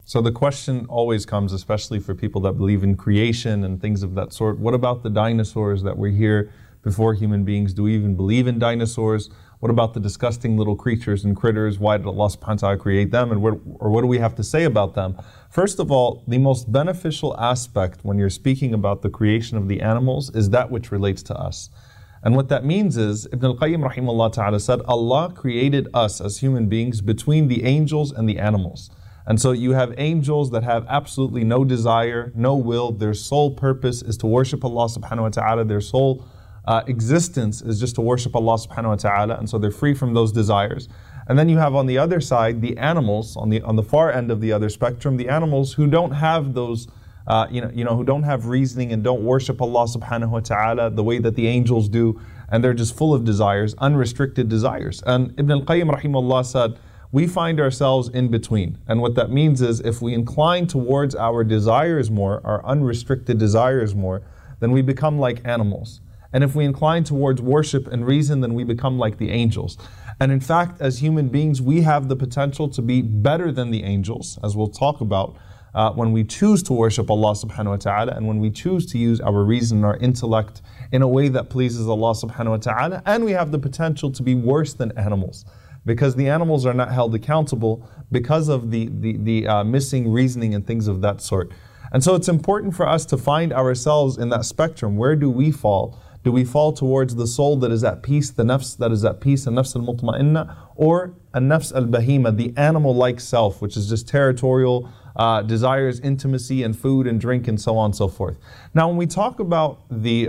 So the question always comes, especially for people that believe in creation and things of that sort, what about the dinosaurs that were here before human beings? Do we even believe in dinosaurs? What about the disgusting little creatures and critters? Why did Allah subhanahu wa ta'ala create them? And what do we have to say about them? First of all, the most beneficial aspect when you're speaking about the creation of the animals is that which relates to us. And what that means is, Ibn al-Qayyim rahimahullah ta'ala said, Allah created us as human beings between the angels and the animals. And so you have angels that have absolutely no desire, no will. Their sole purpose is to worship Allah subhanahu wa ta'ala. Their sole existence is just to worship Allah subhanahu wa ta'ala. And so they're free from those desires. And then you have on the other side, the animals, on the far end of the other spectrum, the animals who don't have those, who don't have reasoning and don't worship Allah subhanahu wa ta'ala the way that the angels do. And they're just full of desires, unrestricted desires. And Ibn al-Qayyim rahimahullah said, we find ourselves in between. And what that means is if we incline towards our desires more, our unrestricted desires more, then we become like animals. And if we incline towards worship and reason, then we become like the angels. And in fact, as human beings, we have the potential to be better than the angels, as we'll talk about, when we choose to worship Allah subhanahu wa ta'ala and when we choose to use our reason and our intellect in a way that pleases Allah subhanahu wa ta'ala. And we have the potential to be worse than animals, because the animals are not held accountable because of the missing reasoning and things of that sort. And so it's important for us to find ourselves in that spectrum. Where do we fall? Do we fall towards the soul that is at peace, the nafs that is at peace, the nafs al-mutma'inna, or a nafs al-bahima, the animal-like self, which is just territorial, desires intimacy and food and drink and so on and so forth. Now, when we talk about the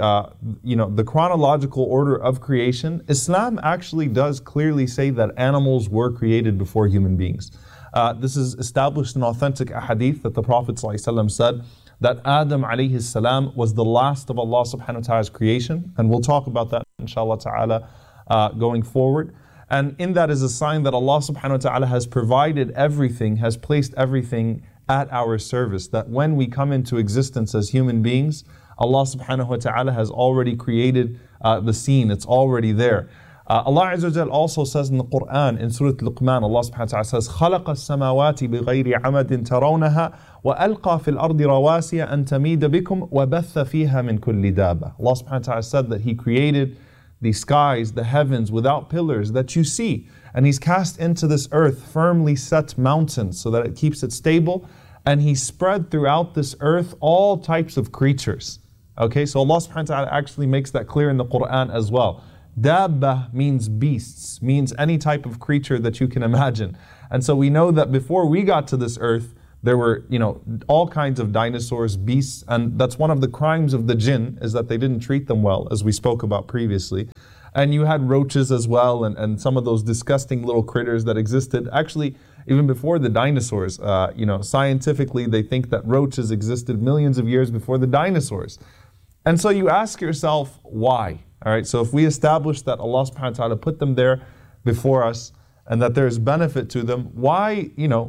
chronological order of creation, Islam actually does clearly say that animals were created before human beings. This is established in authentic ahadith that the Prophet ﷺ said that Adam alayhi salam was the last of Allah subhanahu wa ta'ala's creation, and we'll talk about that inshallah ta'ala going forward. And in that is a sign that Allah subhanahu wa ta'ala has provided everything, has placed everything at our service, that when we come into existence as human beings, Allah subhanahu wa ta'ala has already created the scene, it's already there. Allah Azza wa Jal also says in the Quran, in Surah Luqman, Allah subhanahu wa ta'ala says, خَلَقَ السَّمَاوَاتِ بِغَيْرِ عَمَدٍ تَرَوْنَهَا وَأَلْقَى فِي الْأَرْضِ رَوَاسِيَ أَن تَمِيدَ بِكُمْ وَبَثَّ فِيهَا مِن كُلِّ دَابَةٍ. Allah subhanahu wa ta'ala said that He created the skies, the heavens without pillars that you see. And He's cast into this earth firmly set mountains so that it keeps it stable. And He spread throughout this earth all types of creatures. Okay, so Allah subhanahu wa ta'ala actually makes that clear in the Quran as well. Dabba means beasts, means any type of creature that you can imagine. And so we know that before we got to this earth, there were, all kinds of dinosaurs, beasts, and that's one of the crimes of the jinn, is that they didn't treat them well, as we spoke about previously. And you had roaches as well, and some of those disgusting little critters that existed. Actually, even before the dinosaurs, scientifically they think that roaches existed millions of years before the dinosaurs. And so you ask yourself, why? All right, so if we establish that Allah subhanahu wa ta'ala put them there before us and that there's benefit to them, why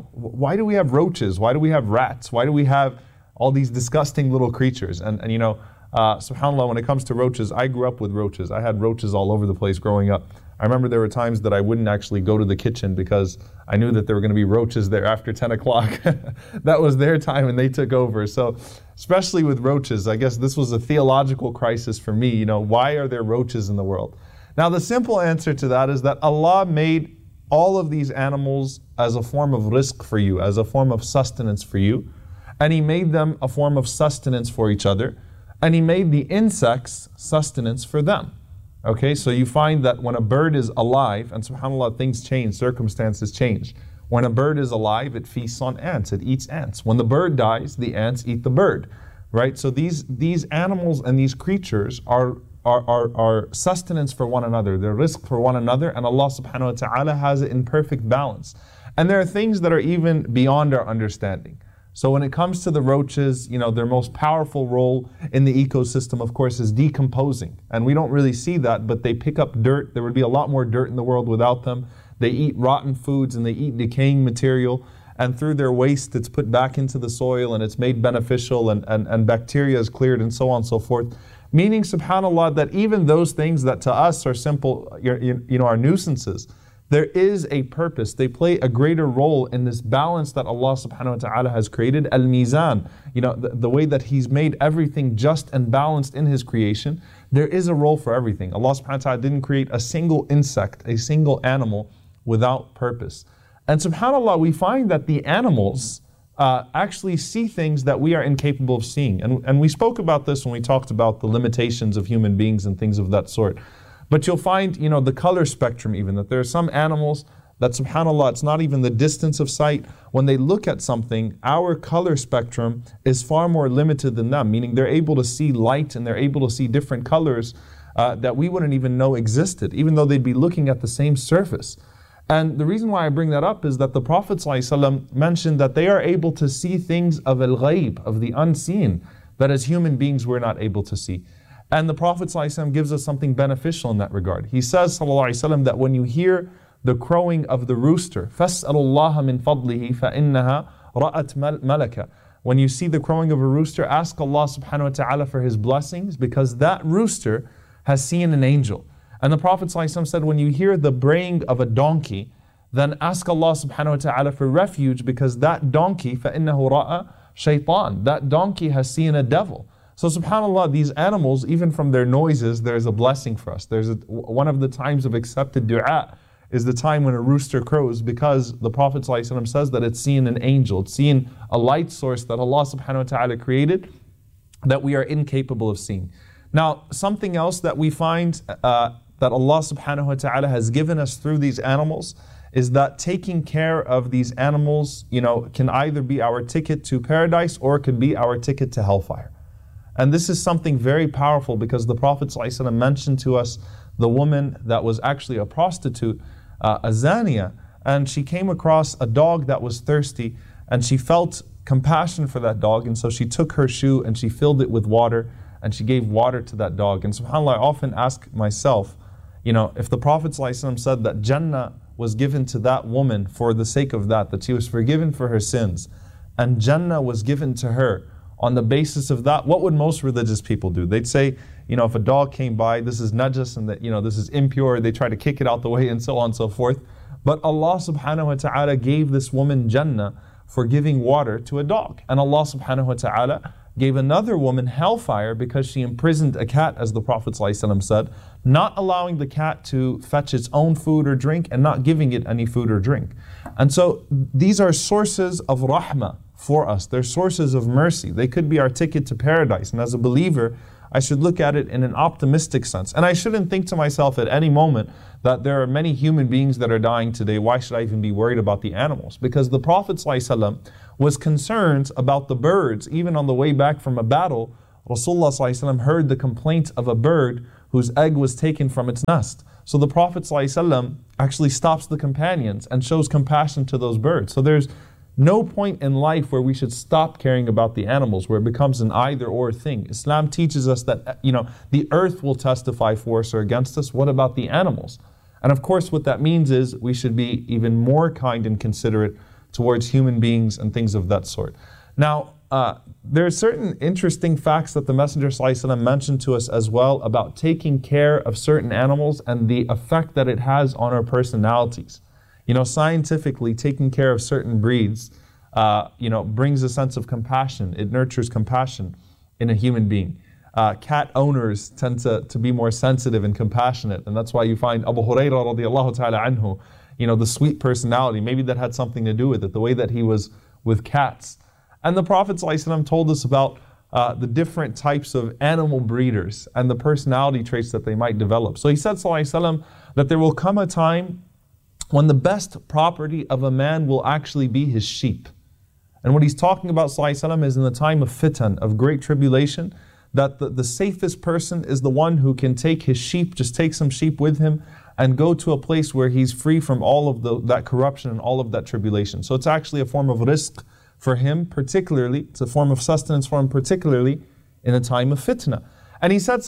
do we have roaches? Why do we have rats? Why do we have all these disgusting little creatures? And subhanAllah, when it comes to roaches, I grew up with roaches. I had roaches all over the place growing up. I remember there were times that I wouldn't actually go to the kitchen because I knew that there were going to be roaches there after 10 o'clock. That was their time and they took over. So especially with roaches, I guess this was a theological crisis for me. Why are there roaches in the world? Now the simple answer to that is that Allah made all of these animals as a form of rizq for you, as a form of sustenance for you. And He made them a form of sustenance for each other. And He made the insects sustenance for them. Okay, so you find that when a bird is alive, and subhanAllah, things change, circumstances change. When a bird is alive, it feasts on ants, it eats ants. When the bird dies, the ants eat the bird, right? So these animals and these creatures are sustenance for one another. They're rizq for one another, and Allah subhanahu wa ta'ala has it in perfect balance. And there are things that are even beyond our understanding. So when it comes to the roaches, their most powerful role in the ecosystem, of course, is decomposing. And we don't really see that, but they pick up dirt. There would be a lot more dirt in the world without them. They eat rotten foods and they eat decaying material. And through their waste, it's put back into the soil and it's made beneficial and bacteria is cleared and so on and so forth. Meaning, subhanAllah, that even those things that to us are simple, are nuisances, there is a purpose. They play a greater role in this balance that Allah subhanahu wa ta'ala has created. Al-Mizan, the way that He's made everything just and balanced in His creation. There is a role for everything. Allah subhanahu wa ta'ala didn't create a single insect, a single animal without purpose. And subhanAllah, we find that the animals actually see things that we are incapable of seeing. And we spoke about this when we talked about the limitations of human beings and things of that sort. But you'll find, the color spectrum even, that there are some animals that subhanAllah, it's not even the distance of sight. When they look at something, our color spectrum is far more limited than them, meaning they're able to see light and they're able to see different colors that we wouldn't even know existed, even though they'd be looking at the same surface. And the reason why I bring that up is that the Prophet ﷺ mentioned that they are able to see things of al-ghayb, of the unseen, that as human beings we're not able to see. And the Prophet ﷺ gives us something beneficial in that regard. He says ﷺ that when you hear the crowing of the rooster, فَاسْأَلُ اللَّهَ مِنْ فَضْلِهِ فَإِنَّهَا رَأَتْ مَلَكَ. When you see the crowing of a rooster, ask Allah subhanahu wa ta'ala for His blessings, because that rooster has seen an angel. And the Prophet ﷺ said, when you hear the braying of a donkey, then ask Allah subhanahu wa ta'ala for refuge, because that donkey, فَإِنَّهُ رَأَ شَيْطَان, that donkey has seen a devil. So subhanAllah, these animals, even from their noises, there's a blessing for us. One of the times of accepted dua is the time when a rooster crows, because the Prophet ﷺ says that it's seen an angel, it's seen a light source that Allah subhanahu wa ta'ala created that we are incapable of seeing. Now, something else that we find that Allah subhanahu wa ta'ala has given us through these animals is that taking care of these animals, can either be our ticket to paradise or it could be our ticket to hellfire. And this is something very powerful, because the Prophet ﷺ mentioned to us the woman that was actually a prostitute, a zaniya, and she came across a dog that was thirsty, and she felt compassion for that dog, and so she took her shoe and she filled it with water, and she gave water to that dog. And subhanAllah, I often ask myself, if the Prophet ﷺ said that Jannah was given to that woman for the sake of that she was forgiven for her sins, and Jannah was given to her on the basis of that, what would most religious people do? They'd say, if a dog came by, this is najas and that, this is impure, they try to kick it out the way and so on and so forth. But Allah subhanahu wa ta'ala gave this woman Jannah for giving water to a dog. And Allah subhanahu wa ta'ala gave another woman hellfire because she imprisoned a cat, as the Prophet ﷺ said, not allowing the cat to fetch its own food or drink and not giving it any food or drink. And so these are sources of rahmah for us. They're sources of mercy. They could be our ticket to paradise. And as a believer, I should look at it in an optimistic sense. And I shouldn't think to myself at any moment that there are many human beings that are dying today. Why should I even be worried about the animals? Because the Prophet ﷺ was concerned about the birds. Even on the way back from a battle, Rasulullah ﷺ heard the complaint of a bird whose egg was taken from its nest. So the Prophet ﷺ actually stops the companions and shows compassion to those birds. So there's no point in life where we should stop caring about the animals, where it becomes an either or thing. Islam teaches us that, the earth will testify for us or against us. What about the animals? And of course, what that means is we should be even more kind and considerate towards human beings and things of that sort. Now, there are certain interesting facts that the Messenger ﷺ mentioned to us as well about taking care of certain animals and the effect that it has on our personalities. Scientifically, taking care of certain breeds, brings a sense of compassion. It nurtures compassion in a human being. Cat owners tend to be more sensitive and compassionate, and that's why you find Abu Hurairah radiallahu ta'ala anhu, the sweet personality, maybe that had something to do with it, the way that he was with cats. And the Prophet ﷺ told us about the different types of animal breeders and the personality traits that they might develop. So he said ﷺ that there will come a time when the best property of a man will actually be his sheep. And what he's talking about ﷺ is in the time of fitan, of great tribulation, that the safest person is the one who can take his sheep, just take some sheep with him and go to a place where he's free from all of that corruption and all of that tribulation. So it's actually a form of rizq for him particularly, it's a form of sustenance for him particularly in a time of fitna. And he said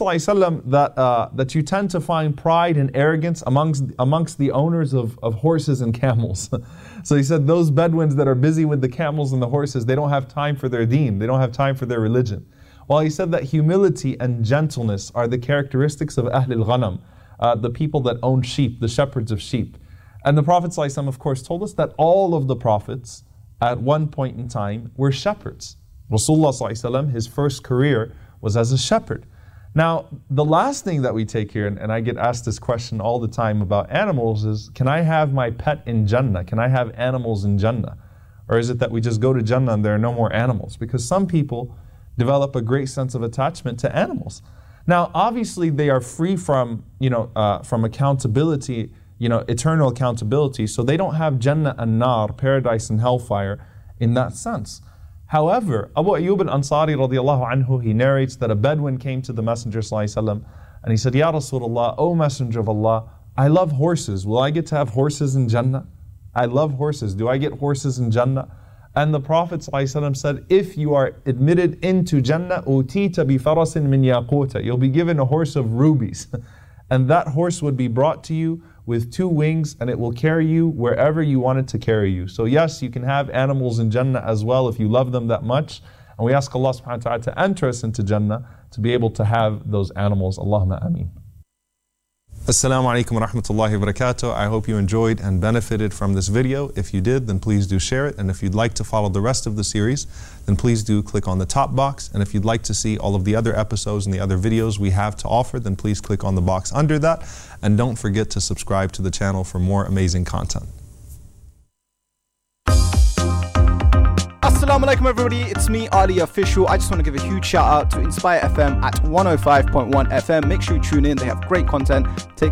ﷺ that you tend to find pride and arrogance amongst the owners of horses and camels. So he said those Bedouins that are busy with the camels and the horses, they don't have time for their deen, they don't have time for their religion. While he said that humility and gentleness are the characteristics of Ahlul Ghanam, the people that own sheep, the shepherds of sheep. And the Prophet ﷺ, of course, told us that all of the prophets at one point in time were shepherds. Rasulullah ﷺ, his first career was as a shepherd. Now, the last thing that we take here, and I get asked this question all the time about animals, is can I have my pet in Jannah? Can I have animals in Jannah? Or is it that we just go to Jannah and there are no more animals? Because some people develop a great sense of attachment to animals. Now, obviously, they are free from, from accountability, eternal accountability. So they don't have Jannah and Nar, paradise and hellfire, in that sense. However, Abu Ayyub al-Ansari radiallahu anhu, he narrates that a Bedouin came to the Messenger sallallahu alaihi wasallam and he said, Ya Rasulullah, O Messenger of Allah, I love horses. Will I get to have horses in Jannah? I love horses. Do I get horses in Jannah? And the Prophet ﷺ said, if you are admitted into Jannah, utita bi farasin min yaquta, you'll be given a horse of rubies. And that horse would be brought to you with 2 wings, and it will carry you wherever you want it to carry you. So yes, you can have animals in Jannah as well if you love them that much. And we ask Allah subhanahu wa ta'ala to enter us into Jannah to be able to have those animals. Allahumma ameen. Assalamu alaikum wa rahmatullahi wa barakatuh. I hope you enjoyed and benefited from this video. If you did, then please do share it. And if you'd like to follow the rest of the series, then please do click on the top box. And if you'd like to see all of the other episodes and the other videos we have to offer, then please click on the box under that. And don't forget to subscribe to the channel for more amazing content. Assalamu alaikum everybody, it's me Ali Official. I just want to give a huge shout out to Inspire FM at 105.1 FM. Make sure you tune in, they have great content. Take